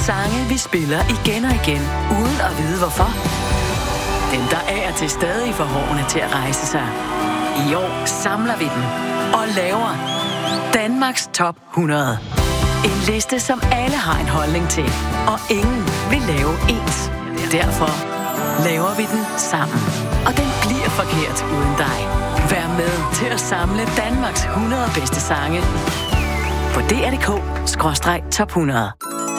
Sange, vi spiller igen og igen, uden at vide hvorfor. Dem, der af og til stadig får hårene til at rejse sig. I år samler vi dem og laver Danmarks Top 100. En liste, som alle har en holdning til, og ingen vil lave ens. Derfor laver vi den sammen. Og den bliver forkert uden dig. Vær med til at samle Danmarks 100 bedste sange på dr.dk/top 100.